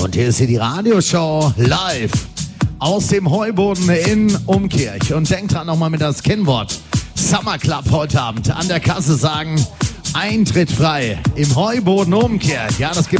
Und hier ist hier die Radioshow live aus dem Heuboden in Umkirch. Und denkt dran, nochmal mit das Kennwort Summer Club heute Abend an der Kasse sagen, Eintritt frei im Heuboden Umkirch. Ja, das gibt